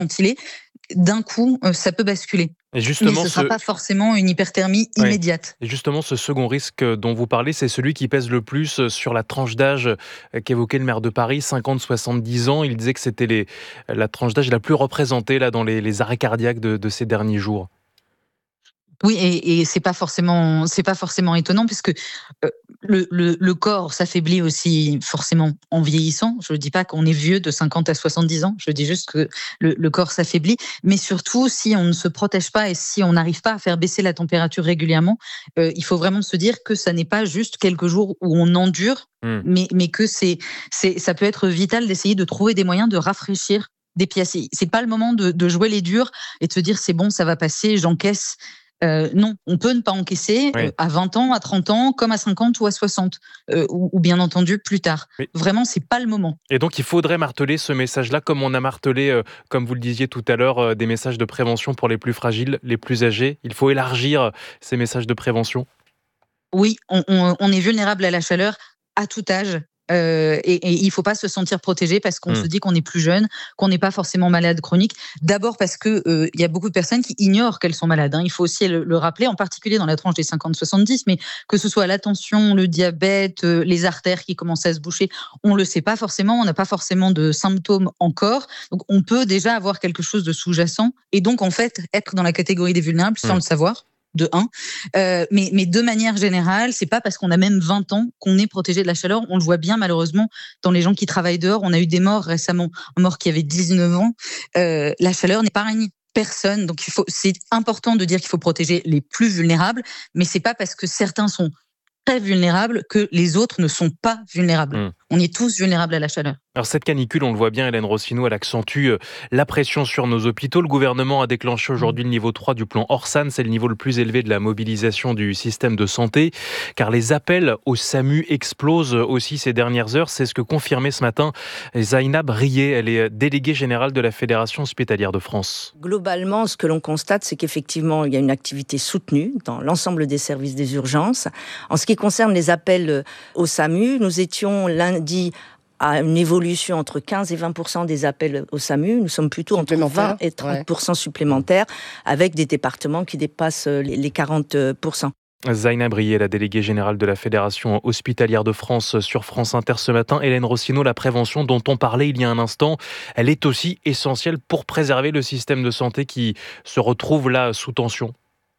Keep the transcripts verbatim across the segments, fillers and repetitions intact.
ventilé, d'un coup, euh, ça peut basculer. Et Mais justement, ce ne sera ce... pas forcément une hyperthermie ouais. immédiate. Et justement, ce second risque dont vous parlez, c'est celui qui pèse le plus sur la tranche d'âge qu'évoquait le maire de Paris, cinquante à soixante-dix ans. Il disait que c'était les, la tranche d'âge la plus représentée là, dans les, les arrêts cardiaques de, de ces derniers jours. Oui, et, et c'est pas forcément, c'est pas forcément étonnant puisque euh, le, le, le corps s'affaiblit aussi forcément en vieillissant. Je ne dis pas qu'on est vieux de cinquante à soixante-dix ans. Je dis juste que le, le corps s'affaiblit. Mais surtout, si on ne se protège pas et si on n'arrive pas à faire baisser la température régulièrement, euh, il faut vraiment se dire que ça n'est pas juste quelques jours où on endure, Mmh. mais, mais que c'est, c'est, ça peut être vital d'essayer de trouver des moyens de rafraîchir des pièces. C'est pas le moment de, de jouer les durs et de se dire c'est bon, ça va passer, j'encaisse. Euh, non, on peut ne pas encaisser Oui. euh, à vingt ans, à trente ans, comme à cinquante ou à soixante, euh, ou, ou bien entendu plus tard. Oui. Vraiment, c'est pas le moment. Et donc, il faudrait marteler ce message-là, comme on a martelé, euh, comme vous le disiez tout à l'heure, euh, des messages de prévention pour les plus fragiles, les plus âgés. Il faut élargir ces messages de prévention. Oui, on, on, on est vulnérable à la chaleur à tout âge. Euh, et, et il ne faut pas se sentir protégé parce qu'on Mmh. se dit qu'on est plus jeune, qu'on n'est pas forcément malade chronique. D'abord parce que euh, y a beaucoup de personnes qui ignorent qu'elles sont malades. Hein. Il faut aussi le, le rappeler, en particulier dans la tranche des cinquante à soixante-dix, mais que ce soit la tension, le diabète, euh, les artères qui commencent à se boucher, on ne le sait pas forcément, on n'a pas forcément de symptômes encore. Donc on peut déjà avoir quelque chose de sous-jacent et donc en fait être dans la catégorie des vulnérables sans Mmh. le savoir. De un, euh, mais, mais de manière générale, c'est pas parce qu'on a même vingt ans qu'on est protégé de la chaleur. On le voit bien malheureusement dans les gens qui travaillent dehors. On a eu des morts récemment, un mort qui avait dix-neuf ans. Euh, la chaleur n'est pas règne personne, donc il faut. C'est important de dire qu'il faut protéger les plus vulnérables, mais c'est pas parce que certains sont très vulnérables que les autres ne sont pas vulnérables. Mmh. On est tous vulnérables à la chaleur. Alors cette canicule, on le voit bien, Hélène Rossineau, elle accentue euh, la pression sur nos hôpitaux. Le gouvernement a déclenché aujourd'hui le niveau trois du plan Orsan. C'est le niveau le plus élevé de la mobilisation du système de santé, car les appels au SAMU explosent aussi ces dernières heures. C'est ce que confirmait ce matin Zainab Rié. Elle est déléguée générale de la Fédération hospitalière de France. Globalement, ce que l'on constate, c'est qu'effectivement, il y a une activité soutenue dans l'ensemble des services des urgences. En ce qui concerne les appels au SAMU, nous étions lundi à une évolution entre quinze et vingt pour cent des appels au SAMU. Nous sommes plutôt entre vingt et trente pour cent supplémentaires, avec des départements qui dépassent les quarante pour cent. Zainab Rié, la déléguée générale de la Fédération hospitalière de France sur France Inter ce matin. Hélène Rossineau, la prévention dont on parlait il y a un instant, elle est aussi essentielle pour préserver le système de santé qui se retrouve là sous tension.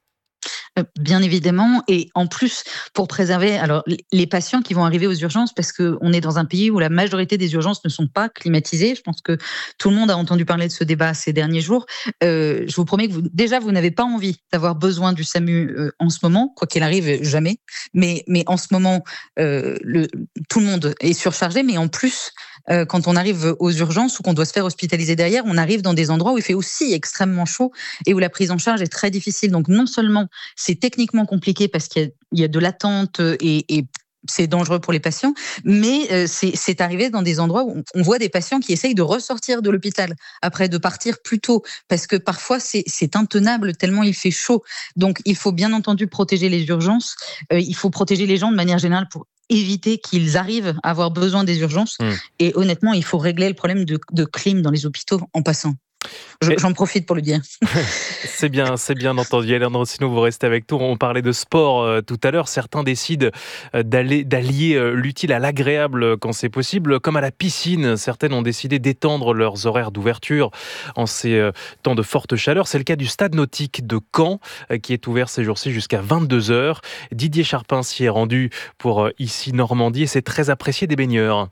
Bien évidemment, et en plus pour préserver alors les patients qui vont arriver aux urgences, parce que on est dans un pays où la majorité des urgences ne sont pas climatisées. Je pense que tout le monde a entendu parler de ce débat ces derniers jours. Euh, je vous promets que vous, déjà vous n'avez pas envie d'avoir besoin du SAMU euh, en ce moment, quoi qu'il arrive, jamais. Mais mais en ce moment, euh, le, tout le monde est surchargé, mais en plus. Euh, quand on arrive aux urgences ou qu'on doit se faire hospitaliser derrière, on arrive dans des endroits où il fait aussi extrêmement chaud et où la prise en charge est très difficile. Donc non seulement c'est techniquement compliqué parce qu'il y a, il y a de l'attente et, et c'est dangereux pour les patients, mais euh, c'est, c'est arrivé dans des endroits où on, on voit des patients qui essayent de ressortir de l'hôpital après de partir plus tôt, parce que parfois c'est, c'est intenable tellement il fait chaud. Donc il faut bien entendu protéger les urgences, euh, il faut protéger les gens de manière générale pour éviter qu'ils arrivent à avoir besoin des urgences. Mmh. Et honnêtement, il faut régler le problème de, de clim dans les hôpitaux en passant. Je, j'en profite pour le dire. C'est bien, c'est bien entendu. Hélène Rossineau, vous restez avec nous. On parlait de sport euh, tout à l'heure. Certains décident euh, d'aller, d'allier euh, l'utile à l'agréable quand c'est possible, comme à la piscine. Certaines ont décidé d'étendre leurs horaires d'ouverture en ces euh, temps de forte chaleur. C'est le cas du stade nautique de Caen, euh, qui est ouvert ces jours-ci jusqu'à vingt-deux heures. Didier Charpin s'y est rendu pour euh, Ici Normandie et c'est très apprécié des baigneurs.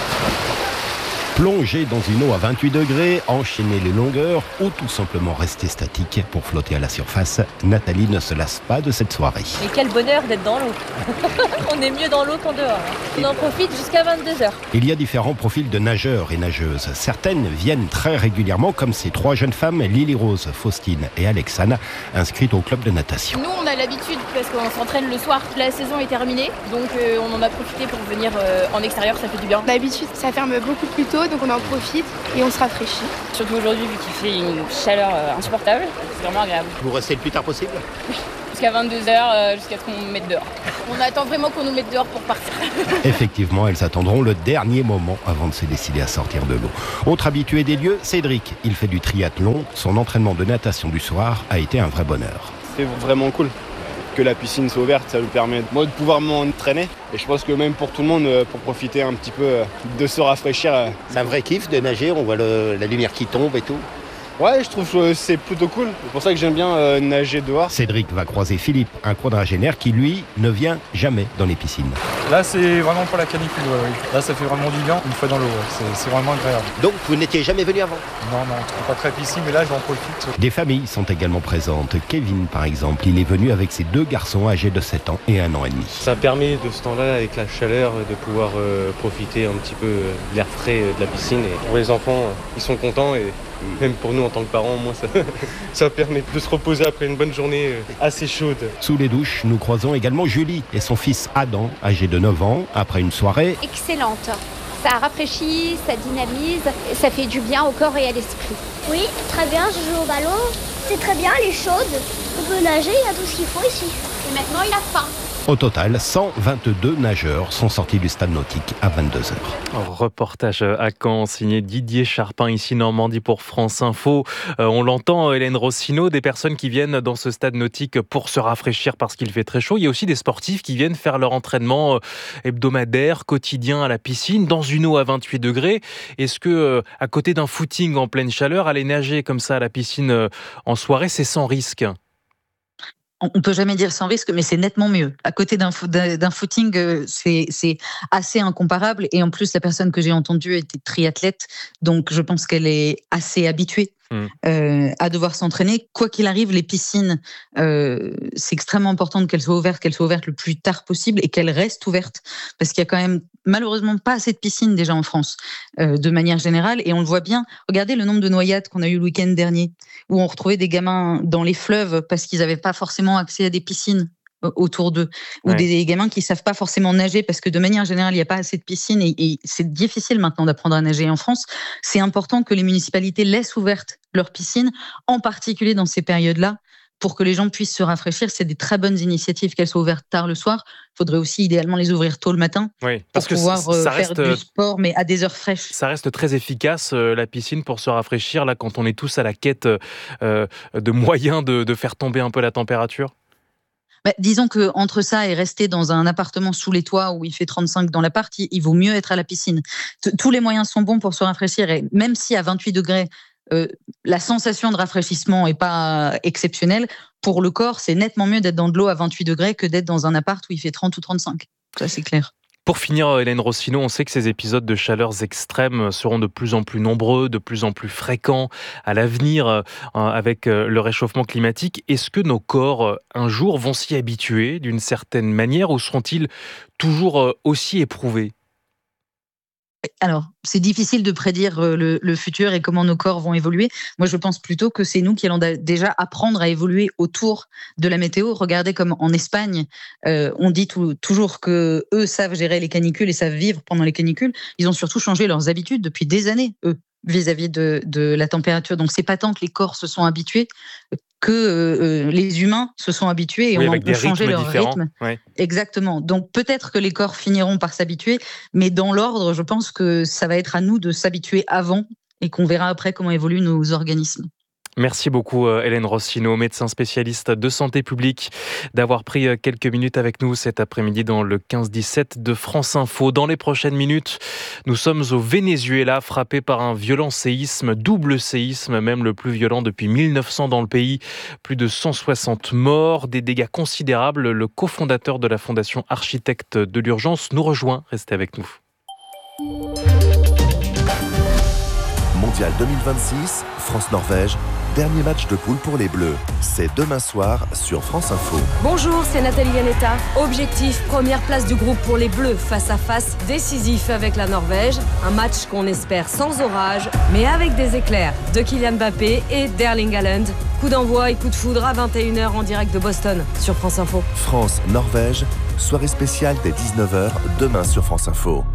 Plonger dans une eau à vingt-huit degrés, enchaîner les longueurs ou tout simplement rester statique pour flotter à la surface, Nathalie ne se lasse pas de cette soirée. Mais quel bonheur d'être dans l'eau. On est mieux dans l'eau qu'en dehors. On en profite jusqu'à vingt-deux heures. Il y a différents profils de nageurs et nageuses. Certaines viennent très régulièrement, comme ces trois jeunes femmes, Lily Rose, Faustine et Alexane, inscrites au club de natation. Nous, on a l'habitude parce qu'on s'entraîne le soir. La saison est terminée, donc euh, on en a profité pour venir euh, en extérieur, ça fait du bien. D'habitude, ça ferme beaucoup plus tôt, donc on en profite et on se rafraîchit. Surtout aujourd'hui, vu qu'il fait une chaleur insupportable, c'est vraiment agréable. Vous restez le plus tard possible ? Oui, parce jusqu'à vingt-deux heures, jusqu'à ce qu'on nous mette dehors. On attend vraiment qu'on nous mette dehors pour partir. Effectivement, elles attendront le dernier moment avant de se décider à sortir de l'eau. Autre habitué des lieux, Cédric. Il fait du triathlon. Son entraînement de natation du soir a été un vrai bonheur. C'est vraiment cool que la piscine soit ouverte, ça nous permet moi de pouvoir m'entraîner. Et je pense que même pour tout le monde, pour profiter un petit peu de se rafraîchir. C'est un vrai kiff de nager, on voit le, la lumière qui tombe et tout. Ouais, je trouve que c'est plutôt cool. C'est pour ça que j'aime bien euh, nager dehors. Cédric va croiser Philippe, un quadragénaire qui, lui, ne vient jamais dans les piscines. Là, c'est vraiment pour la canicule. Ouais, oui. Là, ça fait vraiment du bien une fois dans l'eau. Ouais. C'est, c'est vraiment agréable. Donc, vous n'étiez jamais venu avant ? Non, non, je suis pas très piscine, mais là, j'en profite. Des familles sont également présentes. Kevin, par exemple, il est venu avec ses deux garçons âgés de sept ans et un an et demi. Ça permet de ce temps-là, avec la chaleur, de pouvoir euh, profiter un petit peu de l'air frais de la piscine. Et pour les enfants, ils sont contents et même pour nous en tant que parents, moi, ça, ça permet de se reposer après une bonne journée assez chaude. Sous les douches, nous croisons également Julie et son fils Adam, âgé de neuf ans, après une soirée excellente. Ça rafraîchit, ça dynamise, et ça fait du bien au corps et à l'esprit. Oui, très bien, je joue au ballon. C'est très bien, elle est chaude. On peut nager, il y a tout ce qu'il faut ici. Et maintenant, il a faim. Au total, cent vingt-deux nageurs sont sortis du stade nautique à vingt-deux heures. Reportage à Caen, signé Didier Charpin, ici Normandie pour France Info. Euh, on l'entend, Hélène Rossineau, des personnes qui viennent dans ce stade nautique pour se rafraîchir parce qu'il fait très chaud. Il y a aussi des sportifs qui viennent faire leur entraînement hebdomadaire, quotidien à la piscine, dans une eau à vingt-huit degrés. Est-ce que, euh, à côté d'un footing en pleine chaleur, aller nager comme ça à la piscine euh, en soirée, c'est sans risque ? On ne peut jamais dire sans risque, mais c'est nettement mieux. À côté d'un, d'un footing, c'est, c'est assez incomparable. Et en plus, la personne que j'ai entendue était triathlète, donc je pense qu'elle est assez habituée mmh. euh, à devoir s'entraîner. Quoi qu'il arrive, les piscines, euh, c'est extrêmement important qu'elles soient ouvertes, qu'elles soient ouvertes le plus tard possible et qu'elles restent ouvertes. Parce qu'il y a quand même malheureusement pas assez de piscines déjà en France, euh, de manière générale. Et on le voit bien. Regardez le nombre de noyades qu'on a eu le week-end dernier, où on retrouvait des gamins dans les fleuves parce qu'ils n'avaient pas forcément accès à des piscines autour d'eux, ou ouais. des gamins qui savent pas forcément nager parce que de manière générale il n'y a pas assez de piscines et, et c'est difficile maintenant d'apprendre à nager en France. C'est important que les municipalités laissent ouvertes leurs piscines, en particulier dans ces périodes-là, pour que les gens puissent se rafraîchir. C'est des très bonnes initiatives qu'elles soient ouvertes tard le soir. Il faudrait aussi idéalement les ouvrir tôt le matin oui, parce pour pouvoir que ça reste, faire du sport, mais à des heures fraîches. Ça reste très efficace, euh, la piscine, pour se rafraîchir, là, quand on est tous à la quête euh, de moyens de, de faire tomber un peu la température. Bah, disons qu'entre ça et rester dans un appartement sous les toits où il fait trente-cinq dans l'appart, il, il vaut mieux être à la piscine. T- tous les moyens sont bons pour se rafraîchir, et même si à vingt-huit degrés, euh, la sensation de rafraîchissement n'est pas exceptionnelle, pour le corps, c'est nettement mieux d'être dans de l'eau à vingt-huit degrés que d'être dans un appart où il fait trente ou trente-cinq. Ça, c'est clair. Pour finir, Hélène Rossineau, on sait que ces épisodes de chaleurs extrêmes seront de plus en plus nombreux, de plus en plus fréquents à l'avenir euh, avec euh, le réchauffement climatique. Est-ce que nos corps, euh, un jour, vont s'y habituer d'une certaine manière, ou seront-ils toujours euh, aussi éprouvés ? Alors, c'est difficile de prédire le, le futur et comment nos corps vont évoluer. Moi, je pense plutôt que c'est nous qui allons da- déjà apprendre à évoluer autour de la météo. Regardez comme en Espagne, euh, on dit tout, toujours que eux savent gérer les canicules et savent vivre pendant les canicules. Ils ont surtout changé leurs habitudes depuis des années, eux, vis-à-vis de, de la température. Donc, c'est pas tant que les corps se sont habitués que euh, les humains se sont habitués et oui, on peut changer leur différents. rythme. Ouais. Exactement. Donc peut-être que les corps finiront par s'habituer, mais dans l'ordre, je pense que ça va être à nous de s'habituer avant et qu'on verra après comment évoluent nos organismes. Merci beaucoup Hélène Rossineau, médecin spécialiste de santé publique, d'avoir pris quelques minutes avec nous cet après-midi dans le quinze dix-sept de France Info. Dans les prochaines minutes, nous sommes au Venezuela, frappé par un violent séisme, double séisme, même le plus violent depuis mille neuf cents dans le pays. Plus de cent soixante morts, des dégâts considérables. Le cofondateur de la Fondation Architectes de l'Urgence nous rejoint. Restez avec nous. Mondial deux mille vingt-six, France-Norvège, dernier match de poule pour les Bleus. C'est demain soir sur France Info. Bonjour, c'est Nathalie Yanetta. Objectif, première place du groupe pour les Bleus, face à face décisif avec la Norvège. Un match qu'on espère sans orage, mais avec des éclairs de Kylian Mbappé et d'Erling Haaland. Coup d'envoi et coup de foudre à vingt et une heures en direct de Boston sur France Info. France-Norvège, soirée spéciale dès dix-neuf heures, demain sur France Info.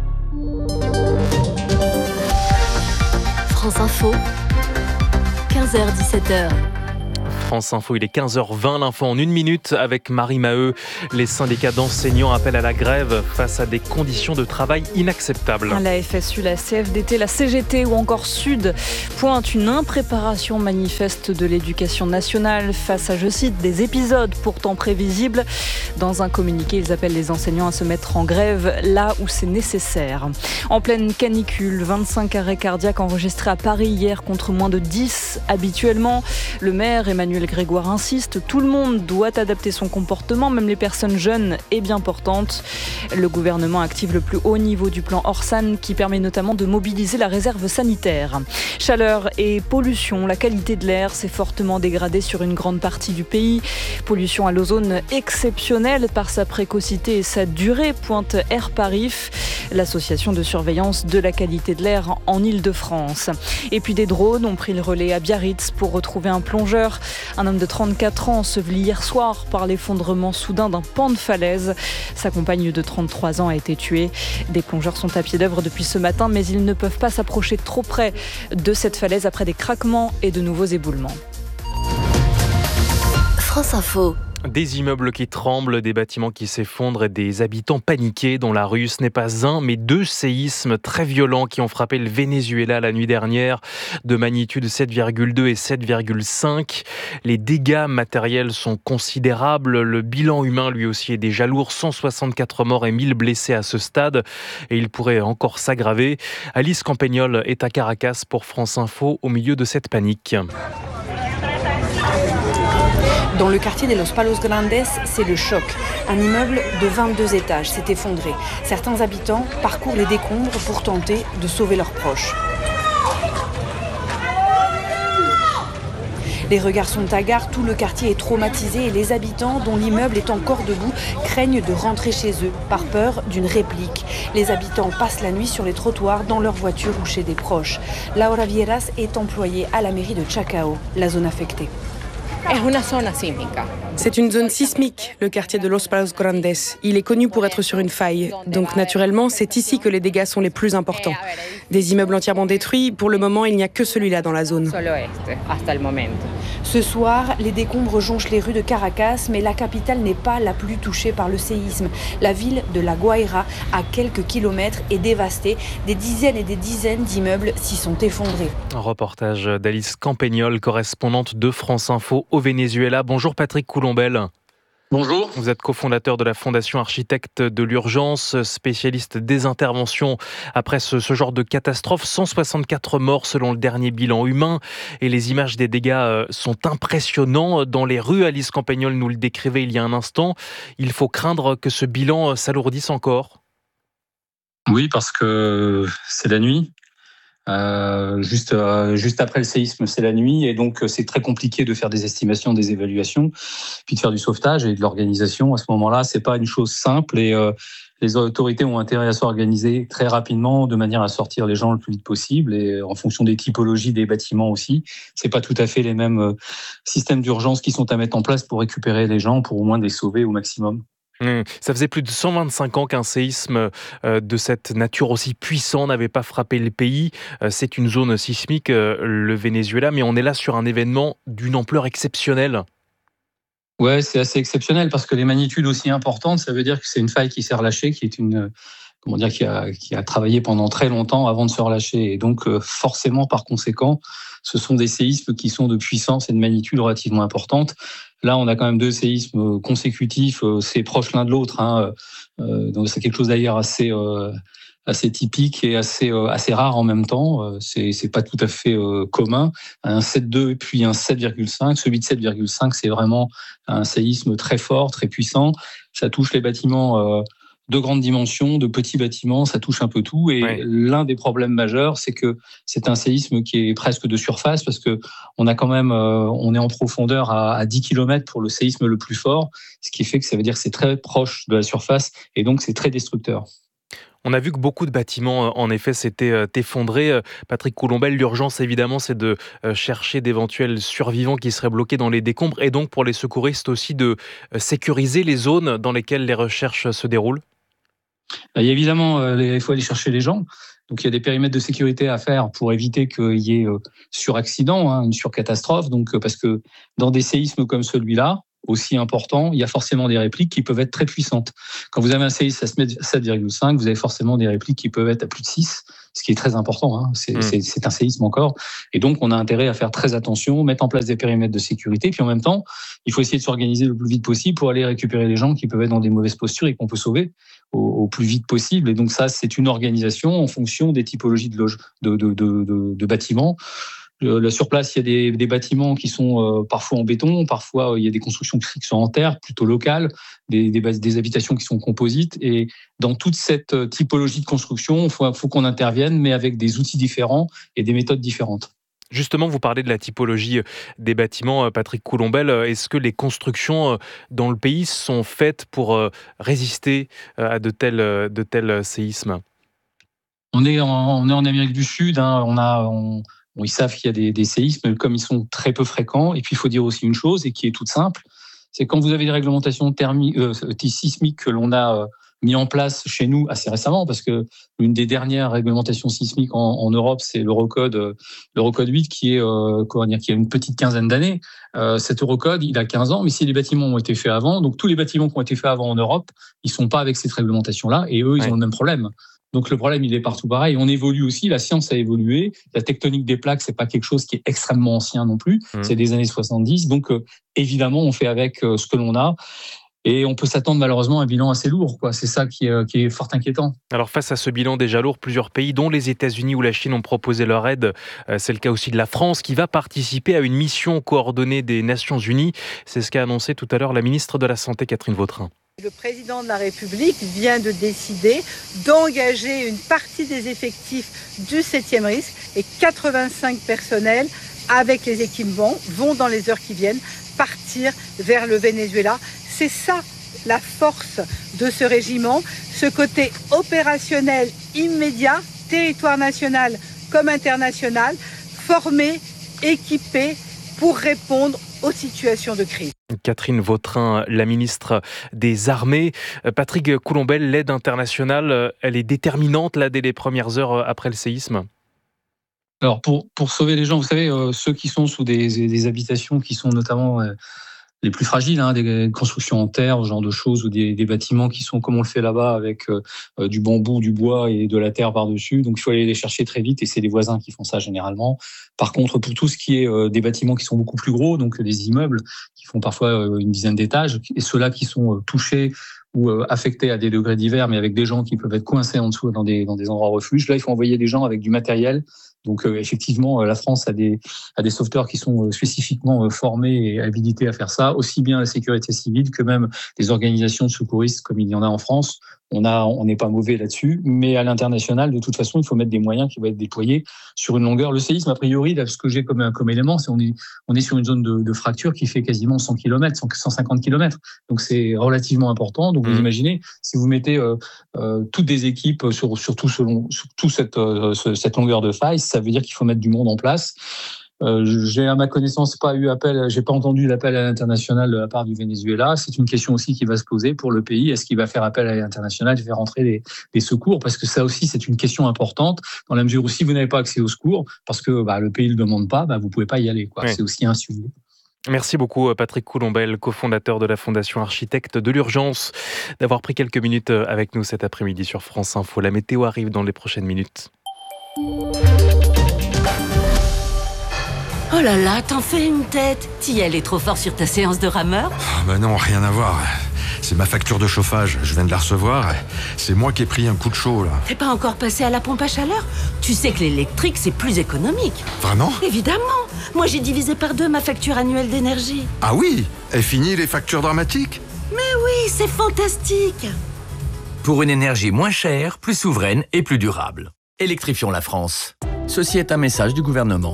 France Info, quinze heures dix-sept heures. France Info, il est quinze heures vingt, l'info en une minute avec Marie Maheu. Les syndicats d'enseignants appellent à la grève face à des conditions de travail inacceptables. La F S U, la C F D T, la C G T ou encore Sud pointent une impréparation manifeste de l'éducation nationale face à, je cite, des épisodes pourtant prévisibles. Dans un communiqué, ils appellent les enseignants à se mettre en grève là où c'est nécessaire. En pleine canicule, vingt-cinq arrêts cardiaques enregistrés à Paris hier contre moins de dix habituellement. Le maire Emmanuel Grégoire insiste, tout le monde doit adapter son comportement, même les personnes jeunes et bien portantes. Le gouvernement active le plus haut niveau du plan Orsan qui permet notamment de mobiliser la réserve sanitaire. Chaleur et pollution, la qualité de l'air s'est fortement dégradée sur une grande partie du pays. Pollution à l'ozone exceptionnelle par sa précocité et sa durée, pointe Airparif, l'association de surveillance de la qualité de l'air en Île-de-France. Et puis des drones ont pris le relais à Biarritz pour retrouver un plongeur. Un homme de trente-quatre ans enseveli hier soir par l'effondrement soudain d'un pan de falaise. Sa compagne de trente-trois ans a été tuée. Des plongeurs sont à pied d'œuvre depuis ce matin, mais ils ne peuvent pas s'approcher trop près de cette falaise après des craquements et de nouveaux éboulements. France Info. Des immeubles qui tremblent, des bâtiments qui s'effondrent et des habitants paniqués dans la rue. Ce n'est pas un, mais deux séismes très violents qui ont frappé le Venezuela la nuit dernière, de magnitude sept virgule deux et sept virgule cinq. Les dégâts matériels sont considérables. Le bilan humain, lui aussi, est déjà lourd. cent soixante-quatre morts et mille blessés à ce stade. Et il pourrait encore s'aggraver. Alice Campagnol est à Caracas pour France Info au milieu de cette panique. Dans le quartier de Los Palos Grandes, c'est le choc. Un immeuble de vingt-deux étages s'est effondré. Certains habitants parcourent les décombres pour tenter de sauver leurs proches. Les regards sont hagards, tout le quartier est traumatisé et les habitants, dont l'immeuble est encore debout, craignent de rentrer chez eux par peur d'une réplique. Les habitants passent la nuit sur les trottoirs, dans leur voiture ou chez des proches. Laura Vieras est employée à la mairie de Chacao, la zone affectée. C'est une zone sismique, le quartier de Los Palos Grandes. Il est connu pour être sur une faille. Donc naturellement, c'est ici que les dégâts sont les plus importants. Des immeubles entièrement détruits, pour le moment, il n'y a que celui-là dans la zone. Ce soir, les décombres jonchent les rues de Caracas, mais la capitale n'est pas la plus touchée par le séisme. La ville de La Guaira, à quelques kilomètres, est dévastée. Des dizaines et des dizaines d'immeubles s'y sont effondrés. Un reportage d'Alice Campagnol, correspondante de France Info au Venezuela. Bonjour Patrick Coulombelle. Bonjour. Vous êtes cofondateur de la Fondation Architectes de l'Urgence, spécialiste des interventions après ce, ce genre de catastrophe. cent soixante-quatre morts selon le dernier bilan humain et les images des dégâts sont impressionnants. Dans les rues, Alice Campagnol nous le décrivait il y a un instant. Il faut craindre que ce bilan s'alourdisse encore. Oui, parce que c'est la nuit. Euh, juste, euh, juste après le séisme, c'est la nuit et donc c'est très compliqué de faire des estimations, des évaluations, puis de faire du sauvetage et de l'organisation. À ce moment-là, c'est pas une chose simple et euh, les autorités ont intérêt à s'organiser très rapidement de manière à sortir les gens le plus vite possible et en fonction des typologies des bâtiments aussi. C'est pas tout à fait les mêmes euh, systèmes d'urgence qui sont à mettre en place pour récupérer les gens, pour au moins les sauver au maximum. Mmh. Ça faisait plus de cent vingt-cinq ans qu'un séisme de cette nature aussi puissant n'avait pas frappé le pays. C'est une zone sismique, le Venezuela, mais on est là sur un événement d'une ampleur exceptionnelle. Ouais, c'est assez exceptionnel parce que les magnitudes aussi importantes, ça veut dire que c'est une faille qui s'est relâchée, qui est une, comment dire, qui a, qui a travaillé pendant très longtemps avant de se relâcher. Et donc, forcément, par conséquent, ce sont des séismes qui sont de puissance et de magnitude relativement importantes. Là, on a quand même deux séismes consécutifs, c'est proche l'un de l'autre. Hein. Donc, c'est quelque chose d'ailleurs assez, assez typique et assez, assez rare en même temps. C'est, c'est pas tout à fait commun. Un sept virgule deux puis un sept virgule cinq. Celui de sept virgule cinq, c'est vraiment un séisme très fort, très puissant. Ça touche les bâtiments de grandes dimensions, de petits bâtiments, ça touche un peu tout. Et ouais. L'un des problèmes majeurs, c'est que c'est un séisme qui est presque de surface parce que on a quand même, euh, on est en profondeur à, à dix kilomètres pour le séisme le plus fort, ce qui fait que ça veut dire que c'est très proche de la surface et donc c'est très destructeur. On a vu que beaucoup de bâtiments, en effet, s'étaient effondrés. Patrick Coulombelle, l'urgence, évidemment, c'est de chercher d'éventuels survivants qui seraient bloqués dans les décombres et donc pour les secouristes aussi de sécuriser les zones dans lesquelles les recherches se déroulent. Il y a évidemment, euh, il faut aller chercher les gens. Donc, il y a des périmètres de sécurité à faire pour éviter qu'il y ait euh, suraccident, hein, une surcatastrophe. Donc, euh, parce que dans des séismes comme celui-là, aussi important, il y a forcément des répliques qui peuvent être très puissantes. Quand vous avez un séisme à sept virgule cinq, vous avez forcément des répliques qui peuvent être à plus de six, ce qui est très important. Hein. C'est, mmh. c'est, c'est un séisme encore. Et donc, on a intérêt à faire très attention, mettre en place des périmètres de sécurité. Puis en même temps, il faut essayer de s'organiser le plus vite possible pour aller récupérer les gens qui peuvent être dans des mauvaises postures et qu'on peut sauver au, au plus vite possible. Et donc ça, c'est une organisation en fonction des typologies de, loge, de, de, de, de, de bâtiments. Là, sur place, il y a des, des bâtiments qui sont euh, parfois en béton, parfois euh, il y a des constructions qui sont en terre, plutôt locales, des, des, des habitations qui sont composites. Et dans toute cette typologie de construction, il faut, faut qu'on intervienne, mais avec des outils différents et des méthodes différentes. Justement, vous parlez de la typologie des bâtiments, Patrick Coulombelle. Est-ce que les constructions dans le pays sont faites pour résister à de tels, de tels séismes ? On est en, on est en Amérique du Sud, hein, on a... On... Bon, ils savent qu'il y a des, des séismes, comme ils sont très peu fréquents. Et puis, il faut dire aussi une chose, et qui est toute simple, c'est quand vous avez des réglementations thermiques, euh, sismiques que l'on a euh, mis en place chez nous assez récemment, parce que l'une des dernières réglementations sismiques en, en Europe, c'est l'Eurocode, euh, l'Eurocode huit, qui est euh, comment dire, qui a une petite quinzaine d'années. Euh, cet Eurocode, il a quinze ans, mais si les bâtiments ont été faits avant, donc tous les bâtiments qui ont été faits avant en Europe, ils sont pas avec cette réglementation-là, et eux, ils ouais. ont le même problème. Donc le problème, il est partout pareil. On évolue aussi, la science a évolué. La tectonique des plaques, c'est pas quelque chose qui est extrêmement ancien non plus. Mmh. C'est des années soixante-dix. Donc euh, évidemment, on fait avec euh, ce que l'on a. Et on peut s'attendre malheureusement à un bilan assez lourd, quoi. C'est ça qui est, qui est fort inquiétant. Alors face à ce bilan déjà lourd, plusieurs pays, dont les États-Unis ou la Chine, ont proposé leur aide. C'est le cas aussi de la France, qui va participer à une mission coordonnée des Nations Unies. C'est ce qu'a annoncé tout à l'heure la ministre de la Santé, Catherine Vautrin. Le président de la République vient de décider d'engager une partie des effectifs du septième risque et quatre-vingt-cinq personnels avec les équipements vont dans les heures qui viennent partir vers le Venezuela. C'est ça la force de ce régiment, ce côté opérationnel immédiat, territoire national comme international, formé, équipé pour répondre aux situations de crise. Catherine Vautrin, la ministre des Armées. Patrick Coulombelle, l'aide internationale, elle est déterminante là dès les premières heures après le séisme ? Alors pour, pour sauver les gens, vous savez, euh, ceux qui sont sous des, des habitations qui sont notamment euh, les plus fragiles, hein, des constructions en terre, ce genre de choses, ou des, des bâtiments qui sont comme on le fait là-bas avec euh, du bambou, du bois et de la terre par-dessus. Donc il faut aller les chercher très vite et c'est les voisins qui font ça généralement. Par contre, pour tout ce qui est euh, des bâtiments qui sont beaucoup plus gros, donc des immeubles qui font parfois euh, une dizaine d'étages, et ceux-là qui sont euh, touchés ou euh, affectés à des degrés divers, mais avec des gens qui peuvent être coincés en dessous dans des, dans des endroits refuges, là il faut envoyer des gens avec du matériel. Donc euh, effectivement, euh, la France a des, a des sauveteurs qui sont euh, spécifiquement euh, formés et habilités à faire ça, aussi bien la sécurité civile que même des organisations de secouristes comme il y en a en France. On a, on n'est pas mauvais là-dessus, mais à l'international, de toute façon, il faut mettre des moyens qui vont être déployés sur une longueur. Le séisme, a priori, là, ce que j'ai comme, comme élément, c'est on est, on est sur une zone de, de fracture qui fait quasiment cent kilomètres, cent cinquante kilomètres. Donc c'est relativement important. Donc vous mmh. imaginez, si vous mettez euh, euh, toutes des équipes sur, sur tout, ce long, sur tout cette, euh, cette longueur de faille, ça veut dire qu'il faut mettre du monde en place. Euh, j'ai à ma connaissance pas eu appel, j'ai pas entendu l'appel à l'international de la part du Venezuela. C'est une question aussi qui va se poser pour le pays. Est-ce qu'il va faire appel à l'international et faire rentrer les, les secours? Parce que ça aussi, c'est une question importante dans la mesure où si vous n'avez pas accès aux secours, parce que bah, le pays le demande pas, bah, vous pouvez pas y aller, quoi. Oui. C'est aussi un sujet. Merci beaucoup Patrick Coulombelle, cofondateur de la Fondation Architectes de l'Urgence, d'avoir pris quelques minutes avec nous cet après-midi sur France Info. La météo arrive dans les prochaines minutes. Oh là là, t'en fais une tête. T'y allais trop fort sur ta séance de rameur ? Oh bah non, rien à voir. C'est ma facture de chauffage, je viens de la recevoir. C'est moi qui ai pris un coup de chaud, là. T'es pas encore passé à la pompe à chaleur ? Tu sais que l'électrique, c'est plus économique. Vraiment ? Évidemment. Moi, j'ai divisé par deux ma facture annuelle d'énergie. Ah oui ? Et fini les factures dramatiques ? Mais oui, c'est fantastique. Pour une énergie moins chère, plus souveraine et plus durable. Électrifions la France. Ceci est un message du gouvernement.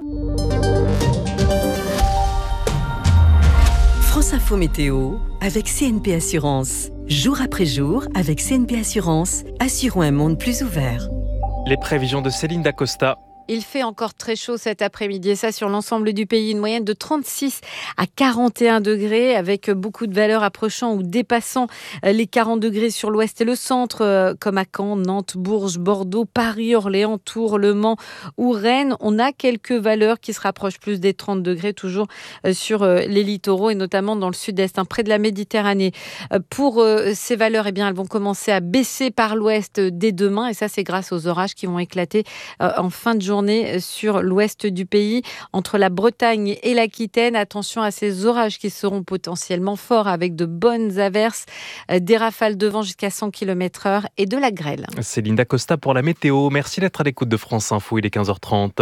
France Info Météo avec C N P Assurance. Jour après jour, avec C N P Assurance, assurons un monde plus ouvert. Les prévisions de Céline Dacosta. Il fait encore très chaud cet après-midi et ça sur l'ensemble du pays. Une moyenne de trente-six à quarante et un degrés avec beaucoup de valeurs approchant ou dépassant les quarante degrés sur l'ouest et le centre comme à Caen, Nantes, Bourges, Bordeaux, Paris, Orléans, Tours, Le Mans ou Rennes. On a quelques valeurs qui se rapprochent plus des trente degrés toujours sur les littoraux et notamment dans le sud-est, hein, près de la Méditerranée. Pour ces valeurs, eh bien, elles vont commencer à baisser par l'ouest dès demain et ça c'est grâce aux orages qui vont éclater en fin de journée sur l'ouest du pays, entre la Bretagne et l'Aquitaine. Attention à ces orages qui seront potentiellement forts avec de bonnes averses, des rafales de vent jusqu'à cent kilomètres heure et de la grêle. C'est Linda Costa pour la météo. Merci d'être à l'écoute de France Info, il est quinze heures trente.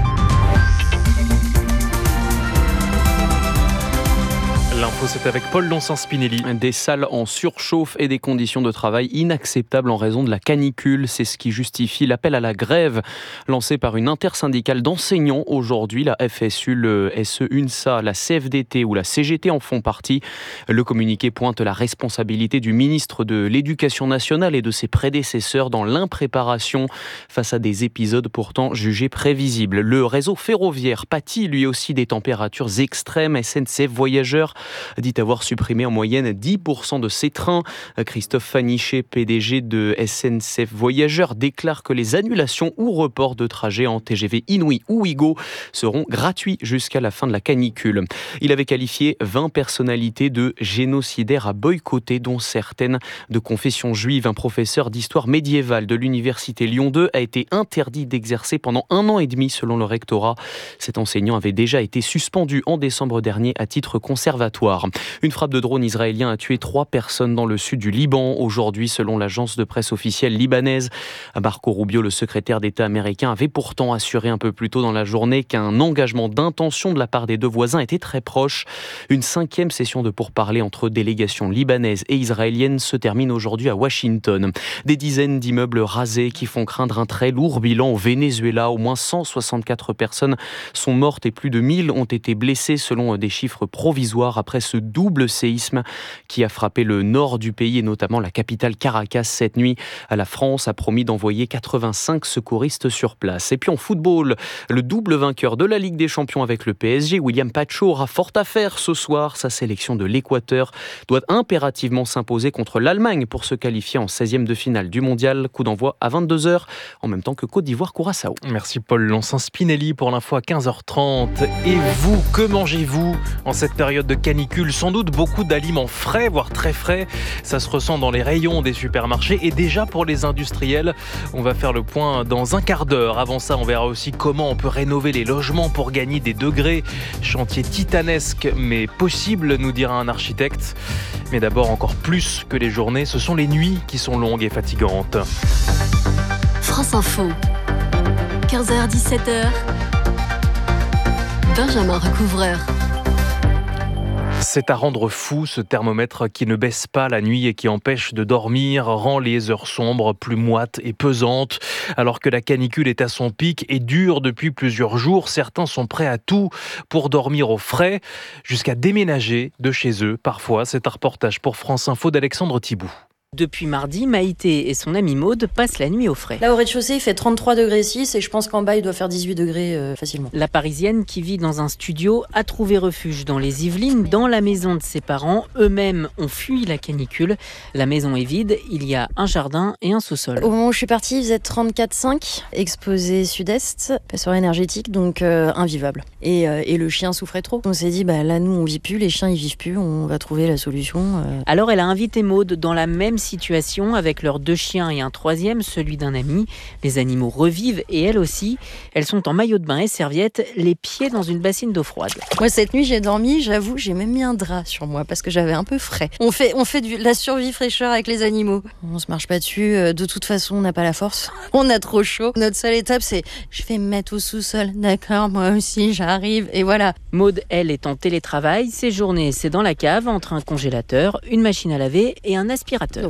L'info, c'est avec Paul Lonsin-Spinelli. Des salles en surchauffe et des conditions de travail inacceptables en raison de la canicule. C'est ce qui justifie l'appel à la grève lancé par une intersyndicale d'enseignants. Aujourd'hui, la F S U, le S E UNSA, la C F D T ou la C G T en font partie. Le communiqué pointe la responsabilité du ministre de l'Éducation nationale et de ses prédécesseurs dans l'impréparation face à des épisodes pourtant jugés prévisibles. Le réseau ferroviaire pâtit lui aussi des températures extrêmes. S N C F Voyageurs dit avoir supprimé en moyenne dix pour cent de ses trains. Christophe Fanichet, P D G de S N C F Voyageurs, déclare que les annulations ou reports de trajets en T G V Inouï ou Ouigo seront gratuits jusqu'à la fin de la canicule. Il avait qualifié vingt personnalités de génocidaires à boycotter, dont certaines de confession juive. Un professeur d'histoire médiévale de l'université Lyon deux a été interdit d'exercer pendant un an et demi selon le rectorat. Cet enseignant avait déjà été suspendu en décembre dernier à titre conservatoire. Une frappe de drone israélien a tué trois personnes dans le sud du Liban. Aujourd'hui, selon l'agence de presse officielle libanaise, Marco Rubio, le secrétaire d'État américain, avait pourtant assuré un peu plus tôt dans la journée qu'un engagement d'intention de la part des deux voisins était très proche. Une cinquième session de pourparlers entre délégations libanaises et israéliennes se termine aujourd'hui à Washington. Des dizaines d'immeubles rasés qui font craindre un très lourd bilan au Venezuela. Au moins cent soixante-quatre personnes sont mortes et plus de mille ont été blessées selon des chiffres provisoires après ce double séisme qui a frappé le nord du pays et notamment la capitale Caracas cette nuit. La France a promis d'envoyer quatre-vingt-cinq secouristes sur place. Et puis en football, le double vainqueur de la Ligue des Champions avec le P S G, William Pacho, aura fort à faire ce soir. Sa sélection de l'Équateur doit impérativement s'imposer contre l'Allemagne pour se qualifier en seizième de finale du mondial. Coup d'envoi à vingt-deux heures, en même temps que Côte d'Ivoire-Curaçao. Merci Paul Lonsin-Spinelli pour l'info à quinze heures trente. Et vous, que mangez-vous en cette période de canicule? Sans doute beaucoup d'aliments frais, voire très frais. Ça se ressent dans les rayons des supermarchés et déjà pour les industriels. On va faire le point dans un quart d'heure. Avant ça, on verra aussi comment on peut rénover les logements pour gagner des degrés. Chantier titanesque, mais possible, nous dira un architecte. Mais d'abord, encore plus que les journées, ce sont les nuits qui sont longues et fatigantes. France Info, quinze heures dix-sept heures, Benjamin Recouvreur. C'est à rendre fou, ce thermomètre qui ne baisse pas la nuit et qui empêche de dormir, rend les heures sombres plus moites et pesantes. Alors que la canicule est à son pic et dure depuis plusieurs jours, certains sont prêts à tout pour dormir au frais, jusqu'à déménager de chez eux. Parfois, c'est un reportage pour France Info d'Alexandre Thibout. Depuis mardi, Maïté et son amie Maude passent la nuit au frais. Là, au rez-de-chaussée, il fait trente-trois degrés six et je pense qu'en bas, il doit faire dix-huit degrés euh, facilement. La Parisienne, qui vit dans un studio, a trouvé refuge dans les Yvelines, dans la maison de ses parents. Eux-mêmes ont fui la canicule. La maison est vide, il y a un jardin et un sous-sol. Au moment où je suis partie, il faisait trente-quatre cinq, exposé sud-est, passoire énergétique, donc euh, invivable. Et, euh, et le chien souffrait trop. On s'est dit, bah là, nous, on vit plus, les chiens, ils vivent plus, on va trouver la solution. Euh... Alors, elle a invité Maude dans la même situation avec leurs deux chiens et un troisième, celui d'un ami. Les animaux revivent et elle aussi. Elles sont en maillot de bain et serviette, les pieds dans une bassine d'eau froide. Moi, cette nuit, j'ai dormi, j'avoue, j'ai même mis un drap sur moi parce que j'avais un peu frais. On fait, on fait de la survie fraîcheur avec les animaux. On se marche pas dessus. De toute façon, on n'a pas la force. On a trop chaud. Notre seule étape, c'est je vais me mettre au sous-sol. D'accord, moi aussi, j'arrive. Et voilà. Maude, elle, est en télétravail. Ses journées, c'est dans la cave entre un congélateur, une machine à laver et un aspirateur.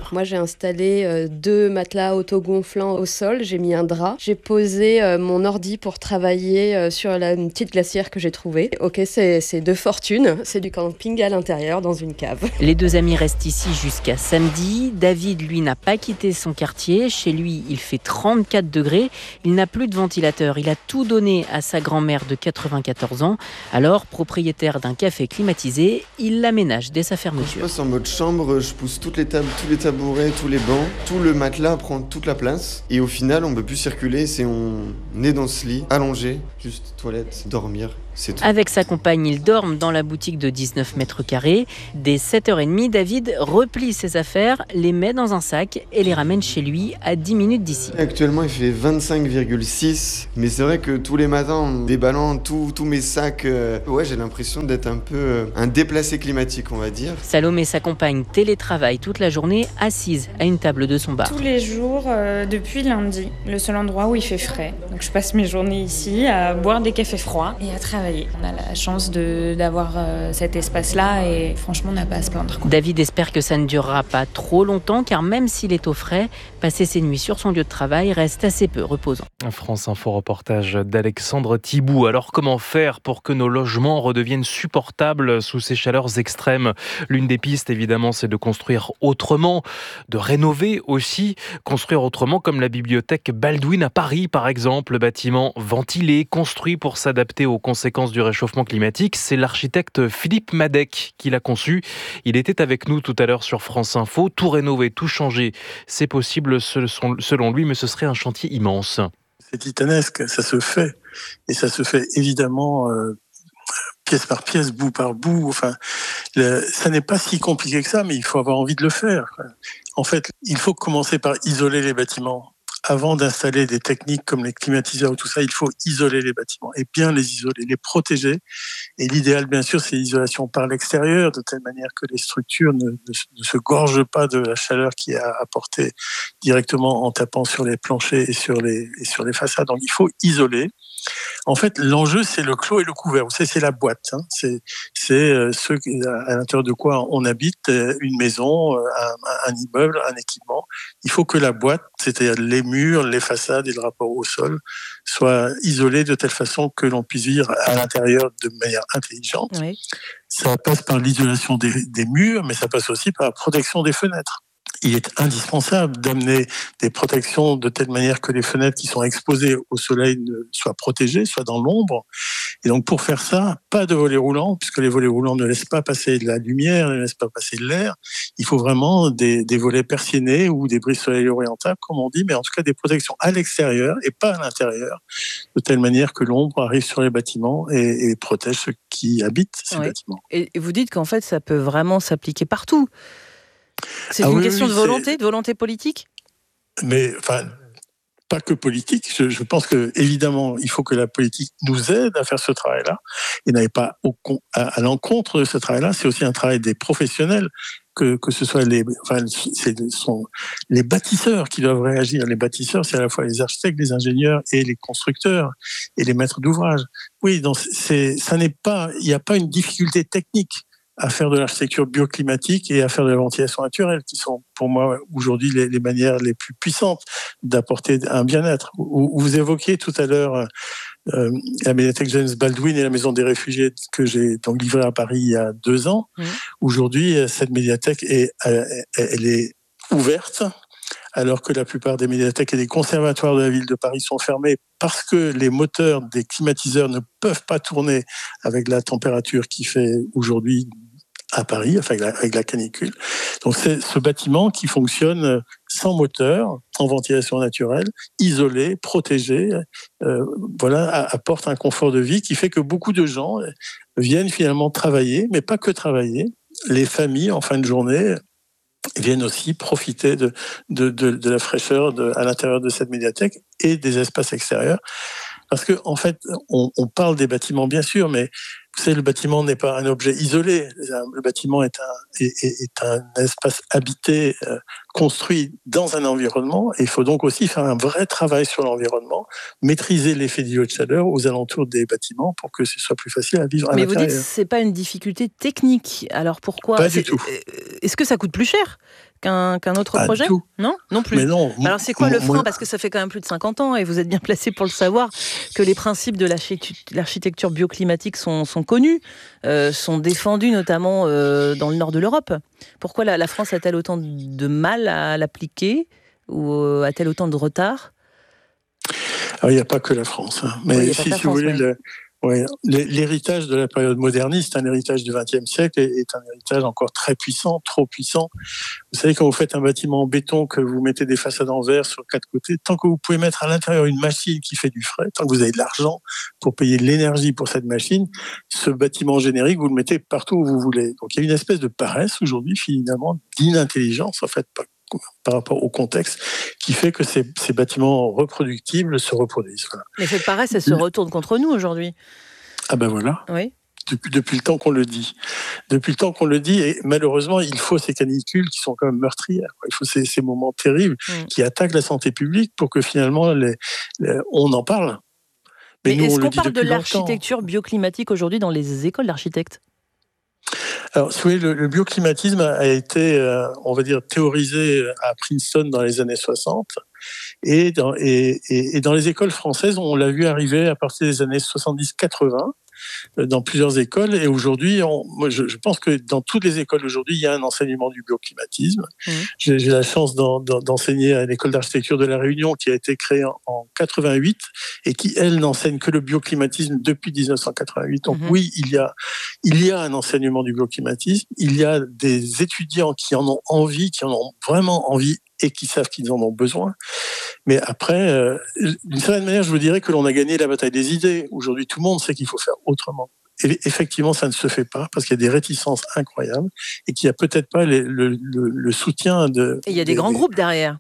l'intérieur. Moi, j'ai installé euh, deux matelas autogonflants au sol, j'ai mis un drap, j'ai posé euh, mon ordi pour travailler euh, sur la une petite glacière que j'ai trouvée. Ok, c'est, c'est de fortune, c'est du camping à l'intérieur dans une cave. Les deux amis restent ici jusqu'à samedi. David, lui, n'a pas quitté son quartier. Chez lui, il fait trente-quatre degrés. Il n'a plus de ventilateur. Il a tout donné à sa grand-mère de quatre-vingt-quatorze ans. Alors, propriétaire d'un café climatisé, il l'aménage dès sa fermeture. Je passe en mode chambre, je pousse toutes les tables, tous les tabourets, tous les bancs. Tout le matelas prend toute la place. Et au final, on ne peut plus circuler. C'est on est dans ce lit, allongé, juste toilette, dormir. C'est tout. Avec sa compagne, ils dorment dans la boutique de dix-neuf mètres carrés. Dès sept heures trente, David replie ses affaires, les met dans un sac et les ramène chez lui à dix minutes d'ici. Actuellement, il fait vingt-cinq virgule six, mais c'est vrai que tous les matins, en déballant tous tous mes sacs, euh, ouais, j'ai l'impression d'être un peu euh, un déplacé climatique, on va dire. Salomé, sa compagne, télétravaille toute la journée, assise à une table de son bar. Tous les jours, euh, depuis lundi, le seul endroit où il fait frais. Donc je passe mes journées ici à boire des cafés froids et à travailler. On a la chance de, d'avoir euh, cet espace-là et franchement, on n'a pas à se plaindre. David espère que ça ne durera pas trop longtemps car même s'il est au frais, passer ses nuits sur son lieu de travail reste assez peu reposant. France Info reportage d'Alexandre Thibout. Alors comment faire pour que nos logements redeviennent supportables sous ces chaleurs extrêmes ? L'une des pistes évidemment c'est de construire autrement, de rénover aussi, construire autrement comme la bibliothèque Baldwin à Paris par exemple, bâtiment ventilé, construit pour s'adapter aux conséquences du réchauffement climatique. C'est l'architecte Philippe Madec qui l'a conçu. Il était avec nous tout à l'heure sur France Info. Tout rénover, tout changer, c'est possible selon lui, mais ce serait un chantier immense. C'est titanesque, ça se fait. Et ça se fait évidemment euh, pièce par pièce, bout par bout. Enfin, le, ça n'est pas si compliqué que ça, mais il faut avoir envie de le faire. En fait, il faut commencer par isoler les bâtiments. Avant d'installer des techniques comme les climatiseurs ou tout ça, il faut isoler les bâtiments et bien les isoler, les protéger. Et l'idéal, bien sûr, c'est l'isolation par l'extérieur, de telle manière que les structures ne, ne, ne se gorgent pas de la chaleur qui est apportée directement en tapant sur les planchers et sur les, et sur les façades. Donc, il faut isoler. En fait, l'enjeu, c'est le clos et le couvert. Vous savez, c'est la boîte. Hein. C'est, c'est euh, ce à l'intérieur de quoi on habite, euh, une maison, euh, un, un immeuble, un équipement. Il faut que la boîte, c'est-à-dire les murs, les façades et le rapport au sol, soient isolés de telle façon que l'on puisse vivre à l'intérieur de manière intelligente. Oui. Ça passe par l'isolation des, des murs, mais ça passe aussi par la protection des fenêtres. Il est indispensable d'amener des protections de telle manière que les fenêtres qui sont exposées au soleil soient protégées, soient dans l'ombre. Et donc pour faire ça, pas de volets roulants, puisque les volets roulants ne laissent pas passer de la lumière, ne laissent pas passer de l'air. Il faut vraiment des, des volets persiennés ou des brises soleil orientables, comme on dit, mais en tout cas des protections à l'extérieur et pas à l'intérieur, de telle manière que l'ombre arrive sur les bâtiments et, et protège ceux qui habitent ces oui. bâtiments. Et vous dites qu'en fait, ça peut vraiment s'appliquer partout. C'est ah une oui, question oui, de volonté, c'est... de volonté politique ? Mais enfin, pas que politique. Je, je pense que évidemment, il faut que la politique nous aide à faire ce travail-là et n'aille pas au, à, à l'encontre de ce travail-là. C'est aussi un travail des professionnels, que que ce soit les, enfin, c'est sont les bâtisseurs qui doivent réagir. Les bâtisseurs, c'est à la fois les architectes, les ingénieurs et les constructeurs et les maîtres d'ouvrage. Oui, donc c'est, ça n'est pas, il n'y a pas une difficulté technique à faire de l'architecture bioclimatique et à faire de la ventilation naturelle, qui sont pour moi aujourd'hui les, les manières les plus puissantes d'apporter un bien-être. Vous, vous évoquiez tout à l'heure euh, la médiathèque James Baldwin et la maison des réfugiés que j'ai donc livrée à Paris il y a deux ans. Mmh. Aujourd'hui, cette médiathèque est, elle est ouverte, alors que la plupart des médiathèques et des conservatoires de la ville de Paris sont fermés parce que les moteurs des climatiseurs ne peuvent pas tourner avec la température qui fait aujourd'hui à Paris, enfin avec la, avec la canicule. Donc c'est ce bâtiment qui fonctionne sans moteur, en ventilation naturelle, isolé, protégé, euh, voilà, apporte un confort de vie qui fait que beaucoup de gens viennent finalement travailler, mais pas que travailler. Les familles, en fin de journée, viennent aussi profiter de, de, de, de la fraîcheur de, à l'intérieur de cette médiathèque et des espaces extérieurs. Parce que, en fait, on, on parle des bâtiments, bien sûr, mais vous savez, le bâtiment n'est pas un objet isolé. Le bâtiment est un, est, est un espace habité, euh, construit dans un environnement. Et il faut donc aussi faire un vrai travail sur l'environnement, maîtriser l'effet d'îlot de chaleur aux alentours des bâtiments pour que ce soit plus facile à vivre à mais l'intérieur. Mais vous dites que ce n'est pas une difficulté technique. Alors pourquoi Pas du tout. Est-ce que ça coûte plus cher qu'un, qu'un autre Pas projet? tout. Non, non plus. Mais non. Alors c'est quoi le frein? Moi... Parce que ça fait quand même plus de cinquante ans et vous êtes bien placé pour le savoir que les principes de l'architecture bioclimatique sont, sont connus, euh, sont défendus notamment euh, dans le nord de l'Europe. Pourquoi la, la France a-t-elle autant de mal à l'appliquer ou euh, a-t-elle autant de retard? Alors, il n'y a pas que la France. Hein. Mais oui, si, si France, vous voulez, oui. le, ouais, l'héritage de la période moderniste, un héritage du vingtième siècle, est un héritage encore très puissant, trop puissant. Vous savez, quand vous faites un bâtiment en béton, que vous mettez des façades en verre sur quatre côtés, tant que vous pouvez mettre à l'intérieur une machine qui fait du frais, tant que vous avez de l'argent pour payer de l'énergie pour cette machine, ce bâtiment générique, vous le mettez partout où vous voulez. Donc il y a une espèce de paresse aujourd'hui, finalement, d'inintelligence, en fait, pas par rapport au contexte, qui fait que ces, ces bâtiments reproductibles se reproduisent. Voilà. Mais cette paresse, elle se retourne contre nous aujourd'hui. Ah ben voilà. Oui. Depuis, depuis le temps qu'on le dit. Depuis le temps qu'on le dit, et malheureusement, il faut ces canicules qui sont quand même meurtrières. Il faut ces, ces moments terribles mmh. qui attaquent la santé publique pour que finalement, les, les, on en parle. Mais, Mais nous, est-ce qu'on parle de l'architecture longtemps. bioclimatique aujourd'hui dans les écoles d'architectes ? Alors, si vous voulez, le, le bioclimatisme a été, euh, on va dire, théorisé à Princeton dans les années soixante. Et dans, et, et, et dans les écoles françaises, on l'a vu arriver à partir des années soixante-dix quatre-vingts, dans plusieurs écoles. Et aujourd'hui, on, moi, je, je pense que dans toutes les écoles aujourd'hui, il y a un enseignement du bioclimatisme. Mmh. J'ai, j'ai la chance d'en, d'enseigner à l'école d'architecture de La Réunion, qui a été créée en, en quatre-vingt-huit et qui, elle, n'enseigne que le bioclimatisme depuis dix-neuf cent quatre-vingt-huit. Donc mmh. oui, il y a, il y a un enseignement du bioclimatisme. Il y a des étudiants qui en ont envie, qui en ont vraiment envie et qui savent qu'ils en ont besoin. Mais après, euh, d'une certaine manière, je vous dirais que l'on a gagné la bataille des idées. Aujourd'hui, tout le monde sait qu'il faut faire autrement. Et effectivement, ça ne se fait pas parce qu'il y a des réticences incroyables et qu'il n'y a peut-être pas les, le, le, le soutien de... Et il y a des, des grands groupes derrière.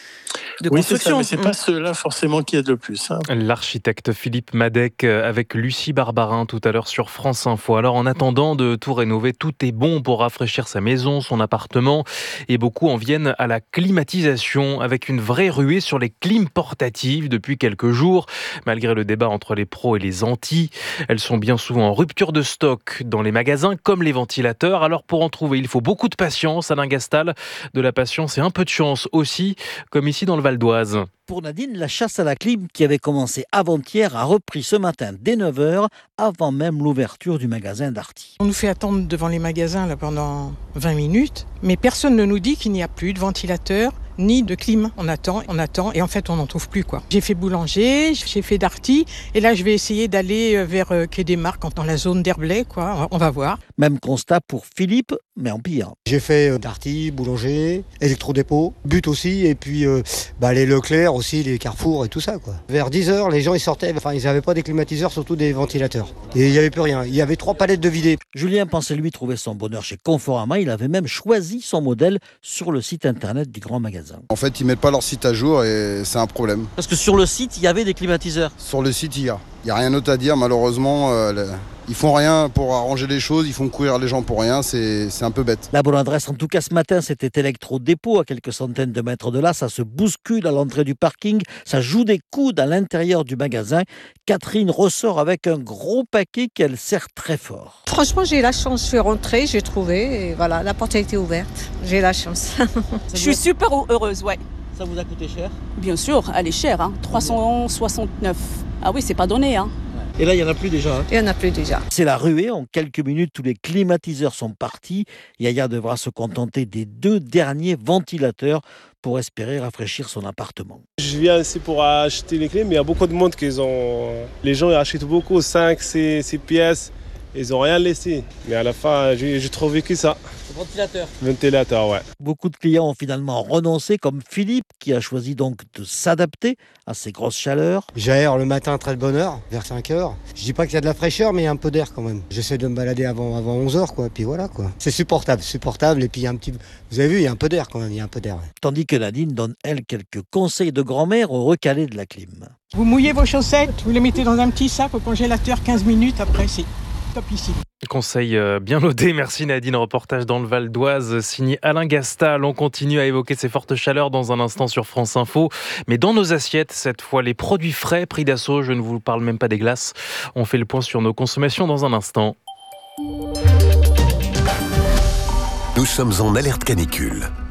De oui, c'est ça, mais c'est pas ceux-là forcément qui aident le plus. Hein. L'architecte Philippe Madec avec Lucie Barbarin tout à l'heure sur France Info. Alors en attendant de tout rénover, tout est bon pour rafraîchir sa maison, son appartement, et beaucoup en viennent à la climatisation avec une vraie ruée sur les clims portatives depuis quelques jours. Malgré le débat entre les pros et les anti, elles sont bien souvent en rupture de stock dans les magasins comme les ventilateurs. Alors pour en trouver, il faut beaucoup de patience. Alain Gastal, de la patience et un peu de chance aussi, comme ici dans le Val d'Oise. Pour Nadine, la chasse à la clim qui avait commencé avant-hier a repris ce matin dès neuf heures, avant même l'ouverture du magasin Darty. On nous fait attendre devant les magasins là, pendant vingt minutes, mais personne ne nous dit qu'il n'y a plus de ventilateur ni de clim. On attend, on attend, et en fait on n'en trouve plus, quoi. J'ai fait boulanger, j'ai fait Darty, et là je vais essayer d'aller vers Quai des Marques, dans la zone d'Herblay, quoi. On va voir. Même constat pour Philippe, mais en pire. J'ai fait Darty, boulanger, électrodépôt, but aussi, et puis euh, bah, les Leclerc aussi, les Carrefour et tout ça, quoi. Vers dix heures, les gens ils sortaient, enfin ils n'avaient pas des climatiseurs, surtout des ventilateurs. Et il n'y avait plus rien. Il y avait trois palettes de vidés. Julien pensait lui trouver son bonheur chez Conforama. Il avait même choisi son modèle sur le site internet du grand magasin. En fait, ils mettent pas leur site à jour et c'est un problème. Parce que sur le site, il y avait des climatiseurs. Sur le site, il y a. Il y a rien d'autre à dire, malheureusement. Euh, le... Ils font rien pour arranger les choses, ils font courir les gens pour rien, c'est, c'est un peu bête. La bonne adresse, en tout cas ce matin, c'était Électrodépôt, à quelques centaines de mètres de là. Ça se bouscule à l'entrée du parking, ça joue des coudes à l'intérieur du magasin. Catherine ressort avec un gros paquet qu'elle serre très fort. Franchement, j'ai la chance, je suis rentrée, j'ai trouvé, et voilà, la porte a été ouverte. J'ai la chance. Je suis super heureuse, ouais. Ça vous a coûté cher ? Bien sûr, elle est chère, hein. trois cent soixante-neuf. Ah oui, c'est pas donné, hein. Et là, il n'y en a plus déjà. Hein. Il n'y en a plus déjà. C'est la ruée. En quelques minutes, tous les climatiseurs sont partis. Yaya devra se contenter des deux derniers ventilateurs pour espérer rafraîchir son appartement. Je viens ici pour acheter les clés, mais il y a beaucoup de monde qui ont... Les gens ils achètent beaucoup, cinq, six pièces. Ils n'ont rien laissé. Mais à la fin, j'ai, j'ai trouvé que ça. Ventilateur. Ventilateur, ouais. Beaucoup de clients ont finalement renoncé, comme Philippe, qui a choisi donc de s'adapter à ces grosses chaleurs. J'aère le matin à très de bonne heure, vers cinq heures. Je dis pas qu'il y a de la fraîcheur, mais il y a un peu d'air quand même. J'essaie de me balader avant, avant onze heures, quoi. Puis voilà, quoi. C'est supportable, supportable. Et puis il y a un petit... Vous avez vu, il y a un peu d'air quand même, il y a un peu d'air. Ouais. Tandis que Nadine donne, elle, quelques conseils de grand-mère au recalé de la clim. Vous mouillez vos chaussettes, vous les mettez dans un petit sac au congélateur quinze minutes, après c'est... Ici. Conseil bien noté, merci Nadine. Reportage dans le Val d'Oise, signé Alain Gastal. On continue à évoquer ces fortes chaleurs dans un instant sur France Info. Mais dans nos assiettes, cette fois, les produits frais, prix d'assaut, je ne vous parle même pas des glaces. On fait le point sur nos consommations dans un instant. Nous sommes en alerte canicule.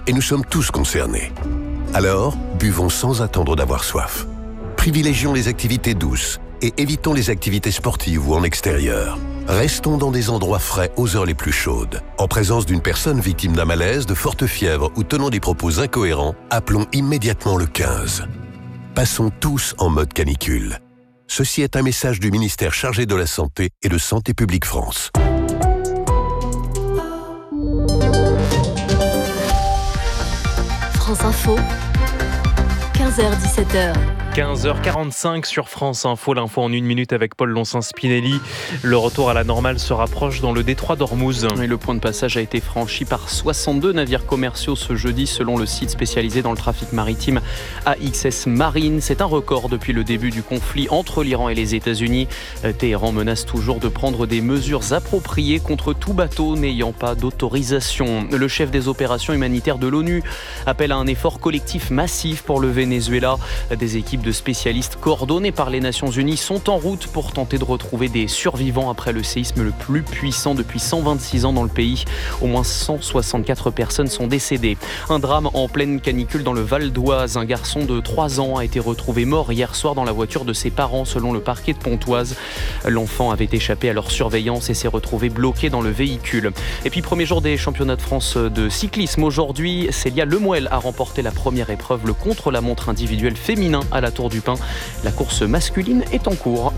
et nous sommes tous concernés. Alors, buvons sans attendre d'avoir soif. Privilégions les activités douces et évitons les activités sportives ou en extérieur. Restons dans des endroits frais aux heures les plus chaudes. En présence d'une personne victime d'un malaise, de forte fièvre ou tenant des propos incohérents, appelons immédiatement le quinze. Passons tous en mode canicule. Ceci est un message du ministère chargé de la Santé et de Santé publique France. France Info, quinze heures dix-sept heures. quinze heures quarante-cinq sur France Info, l'info en une minute avec Paul Lonsin-Spinelli. Le retour à la normale se rapproche dans le détroit d'Ormuz. Et le point de passage a été franchi par soixante-deux navires commerciaux ce jeudi selon le site spécialisé dans le trafic maritime A X S Marine. C'est un record depuis le début du conflit entre l'Iran et les États-Unis. Téhéran menace toujours de prendre des mesures appropriées contre tout bateau n'ayant pas d'autorisation. Le chef des opérations humanitaires de l'ONU appelle à un effort collectif massif pour le Venezuela. Des équipes de spécialistes coordonnés par les Nations Unies sont en route pour tenter de retrouver des survivants après le séisme le plus puissant depuis cent vingt-six ans dans le pays. Au moins cent soixante-quatre personnes sont décédées. Un drame en pleine canicule dans le Val d'Oise. Un garçon de trois ans a été retrouvé mort hier soir dans la voiture de ses parents selon le parquet de Pontoise. L'enfant avait échappé à leur surveillance et s'est retrouvé bloqué dans le véhicule. Et puis premier jour des championnats de France de cyclisme. Aujourd'hui, Célia Lemoelle a remporté la première épreuve, le contre-la-montre individuel féminin à la Tour du Pin. La course masculine est en cours.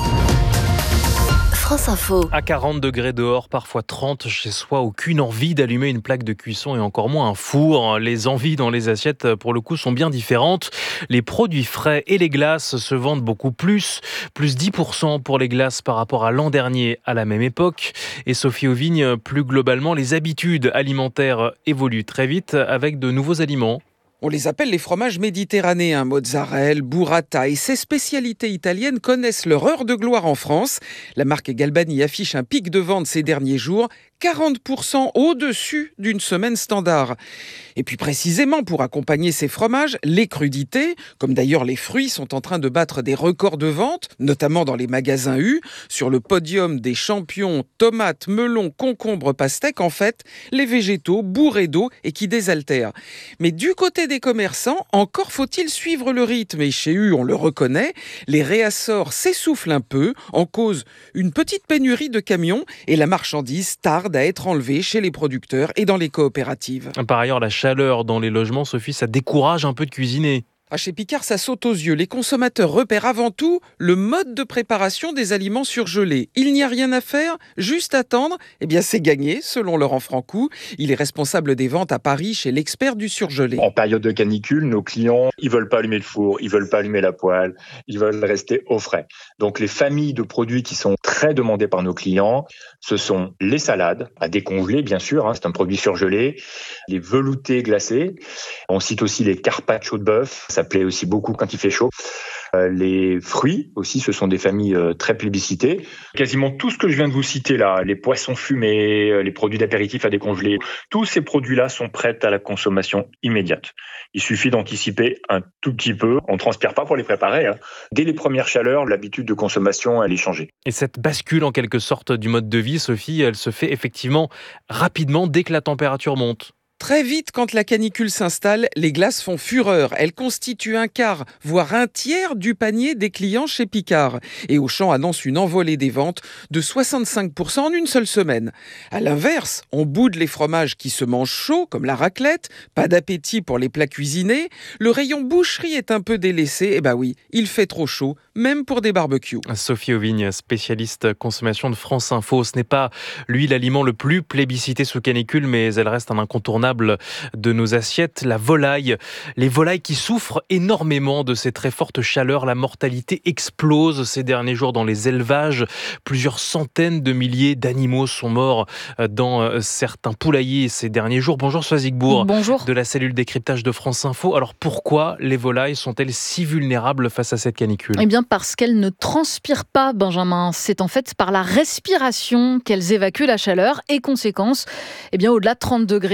France Info. À quarante degrés dehors, parfois trente chez soi, aucune envie d'allumer une plaque de cuisson et encore moins un four. Les envies dans les assiettes, pour le coup, sont bien différentes. Les produits frais et les glaces se vendent beaucoup plus, plus dix pour cent pour les glaces par rapport à l'an dernier à la même époque. Et Sophie Auvigne, plus globalement, les habitudes alimentaires évoluent très vite avec de nouveaux aliments. On les appelle les fromages méditerranéens, mozzarella, burrata, et ces spécialités italiennes connaissent leur heure de gloire en France. La marque Galbani affiche un pic de vente ces derniers jours, quarante pour cent au-dessus d'une semaine standard. Et puis précisément pour accompagner ces fromages, les crudités, comme d'ailleurs les fruits, sont en train de battre des records de vente, notamment dans les magasins U. Sur le podium des champions tomates, melons, concombres, pastèques, en fait, les végétaux bourrés d'eau et qui désaltèrent. Mais du côté des commerçants, encore faut-il suivre le rythme. Et chez U, on le reconnaît, les réassorts s'essoufflent un peu, en cause une petite pénurie de camions et la marchandise tarde à être enlevée chez les producteurs et dans les coopératives. Par ailleurs, la chaleur dans les logements, Sophie, ça décourage un peu de cuisiner. Ah, chez Picard, ça saute aux yeux. Les consommateurs repèrent avant tout le mode de préparation des aliments surgelés. Il n'y a rien à faire, juste attendre. Eh bien, c'est gagné, selon Laurent Francou. Il est responsable des ventes à Paris chez l'expert du surgelé. En période de canicule, nos clients, ils veulent pas allumer le four, ils veulent pas allumer la poêle, ils veulent rester au frais. Donc, les familles de produits qui sont très demandées par nos clients, ce sont les salades, à décongeler, bien sûr, hein, c'est un produit surgelé, les veloutés glacés. On cite aussi les carpaccio de bœuf. Ça plaît aussi beaucoup quand il fait chaud. Euh, les fruits aussi, ce sont des familles euh, très plébiscitées. Quasiment tout ce que je viens de vous citer là, les poissons fumés, euh, les produits d'apéritif à décongeler, tous ces produits-là sont prêts à la consommation immédiate. Il suffit d'anticiper un tout petit peu. On ne transpire pas pour les préparer, hein. Dès les premières chaleurs, l'habitude de consommation, elle est changée. Et cette bascule en quelque sorte du mode de vie, Sophie, elle se fait effectivement rapidement dès que la température monte. Très vite, quand la canicule s'installe, les glaces font fureur. Elles constituent un quart, voire un tiers du panier des clients chez Picard. Et Auchan annonce une envolée des ventes de soixante-cinq pour cent en une seule semaine. À l'inverse, on boude les fromages qui se mangent chauds, comme la raclette. Pas d'appétit pour les plats cuisinés. Le rayon boucherie est un peu délaissé. Eh ben oui, il fait trop chaud, même pour des barbecues. Sophie Auvigne, spécialiste consommation de France Info. Ce n'est pas, lui, l'aliment le plus plébiscité sous canicule, mais elle reste un incontournable de nos assiettes, la volaille. Les volailles qui souffrent énormément de ces très fortes chaleurs. La mortalité explose ces derniers jours dans les élevages. Plusieurs centaines de milliers d'animaux sont morts dans certains poulaillers ces derniers jours. Bonjour Soazic Bourg. Bonjour. De la cellule décryptage de France Info. Alors pourquoi les volailles sont-elles si vulnérables face à cette canicule ? Eh bien parce qu'elles ne transpirent pas, Benjamin. C'est en fait par la respiration qu'elles évacuent la chaleur et conséquence, eh bien au-delà de trente degrés, leur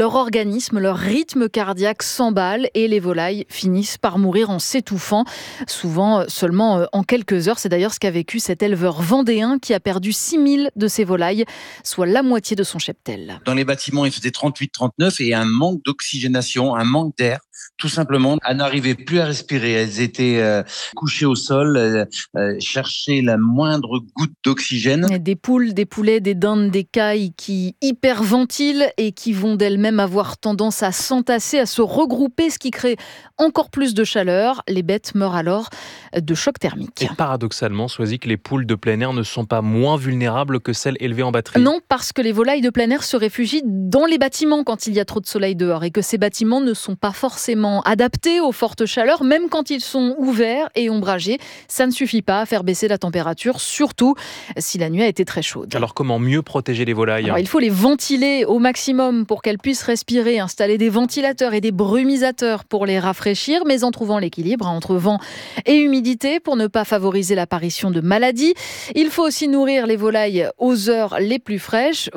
leur organisme, leur rythme cardiaque s'emballe et les volailles finissent par mourir en s'étouffant, souvent seulement en quelques heures. C'est d'ailleurs ce qu'a vécu cet éleveur vendéen qui a perdu six mille de ses volailles, soit la moitié de son cheptel. Dans les bâtiments, il faisait trente-huit trente-neuf et un manque d'oxygénation, un manque d'air. Tout simplement, elles n'arrivaient plus à respirer. Elles étaient euh, couchées au sol, euh, euh, cherchaient la moindre goutte d'oxygène. Des poules, des poulets, des dindes, des cailles qui hyperventilent et qui vont d'elles-mêmes avoir tendance à s'entasser, à se regrouper, ce qui crée encore plus de chaleur. Les bêtes meurent alors de choc thermique. Et paradoxalement, Soisy, que les poules de plein air ne sont pas moins vulnérables que celles élevées en batterie. Non, parce que les volailles de plein air se réfugient dans les bâtiments quand il y a trop de soleil dehors et que ces bâtiments ne sont pas forcément adaptés aux fortes chaleurs, même quand ils sont ouverts et ombragés. Ça ne suffit pas à faire baisser la température, surtout si la nuit a été très chaude. Alors comment mieux protéger les volailles ? Alors, il faut les ventiler au maximum pour qu'elles puissent respirer, installer des ventilateurs et des brumisateurs pour les rafraîchir, mais en trouvant l'équilibre entre vent et humidité pour ne pas favoriser l'apparition de maladies. Il faut aussi nourrir les volailles aux heures les plus fraîches.